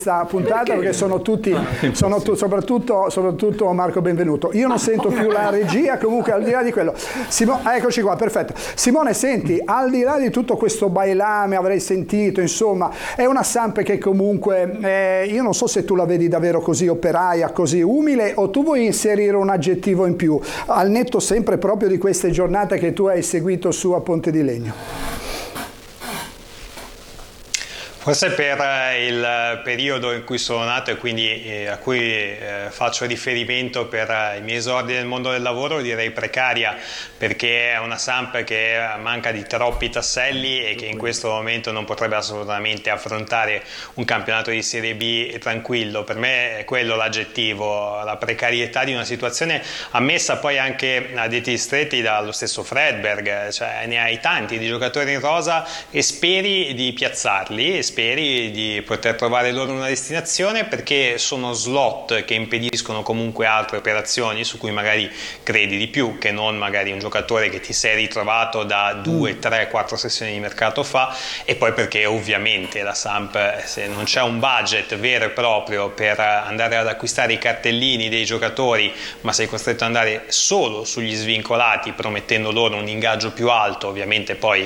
questa puntata perché sono tutti, soprattutto Marco Benvenuto. Io non sento più la regia, comunque al di là di quello. Eccoci qua, perfetto. Simone, senti, al di là di tutto questo bailame, avrei sentito, insomma, è una Samp che comunque, io non so se tu la vedi davvero così operaia, così umile, o tu vuoi inserire un aggettivo in più, al netto sempre proprio di queste giornate che tu hai seguito su a Ponte di Legno. Forse per il periodo in cui sono nato e quindi a cui faccio riferimento per i miei esordi nel mondo del lavoro, direi precaria, perché è una Samp che manca di troppi tasselli e che in questo momento non potrebbe assolutamente affrontare un campionato di Serie B tranquillo. Per me è quello l'aggettivo, la precarietà di una situazione ammessa poi anche a detti stretti dallo stesso Fredberg, cioè ne hai tanti di giocatori in rosa e speri di piazzarli, speri di poter trovare loro una destinazione, perché sono slot che impediscono comunque altre operazioni su cui magari credi di più che non magari un giocatore che ti sei ritrovato da 2, 3, 4 sessioni di mercato fa, e poi perché ovviamente la Samp, se non c'è un budget vero e proprio per andare ad acquistare i cartellini dei giocatori, ma sei costretto ad andare solo sugli svincolati promettendo loro un ingaggio più alto, ovviamente poi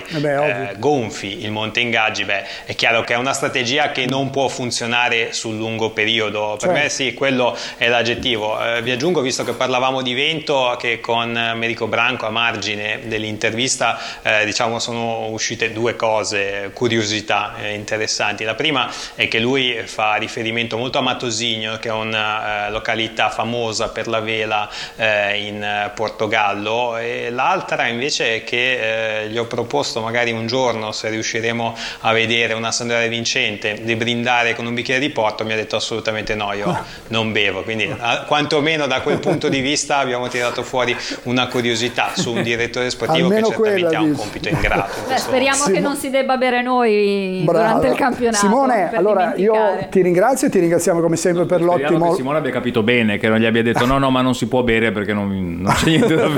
gonfi il monte ingaggi, è chiaro che è una strategia che non può funzionare sul lungo periodo. Per me sì, quello è l'aggettivo. Vi aggiungo, visto che parlavamo di vento, che con Merico Branco a margine dell'intervista diciamo sono uscite due cose, curiosità interessanti. La prima è che lui fa riferimento molto a Matosinhos, che è una località famosa per la vela in Portogallo, e l'altra invece è che gli ho proposto magari un giorno, se riusciremo a vedere una Sandoria vincente, di brindare con un bicchiere di porto. Mi ha detto assolutamente no, io non bevo, quindi quantomeno da quel punto di vista abbiamo tirato fuori una curiosità su un direttore sportivo almeno che certamente ha un compito ingrato. Speriamo che non si debba bere noi durante il campionato. Simone, allora io ti ringrazio e ti ringraziamo come sempre per l'ottimo. Che Simone abbia capito bene, che non gli abbia detto no ma non si può bere perché non c'è niente da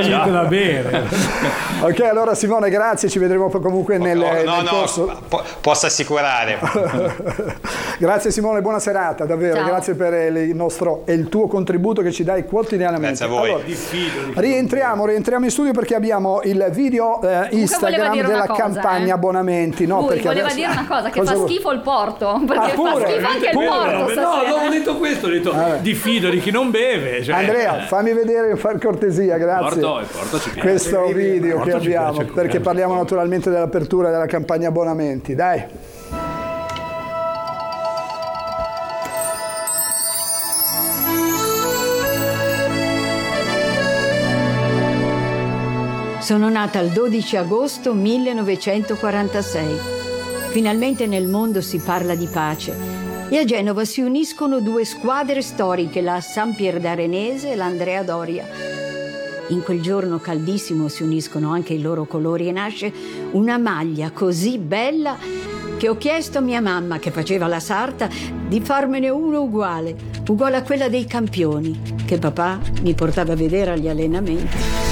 bere. Ok, allora Simone, grazie, ci vedremo comunque nel corso. Posso assicurare. Grazie Simone, buona serata, davvero. Ciao. Grazie per il tuo contributo che ci dai quotidianamente. Grazie a voi. Allora, rientriamo in studio perché abbiamo il video Instagram della campagna abbonamenti. No, lui voleva dire una cosa, che fa schifo il porto, perché fa schifo anche il porto. No, ho detto questo, ho detto diffido di chi non beve. Cioè. Andrea, fammi vedere, per cortesia, grazie. Il porto ci piace. Questo video che abbiamo, perché parliamo naturalmente dell'apertura della campagna abbonamenti. Dai. Sono nata il 12 agosto 1946. Finalmente nel mondo si parla di pace e a Genova si uniscono due squadre storiche, la Sampierdarenese e l'Andrea Doria. In quel giorno caldissimo si uniscono anche i loro colori e nasce una maglia così bella che ho chiesto a mia mamma, che faceva la sarta, di farmene uno uguale a quella dei campioni, che papà mi portava a vedere agli allenamenti.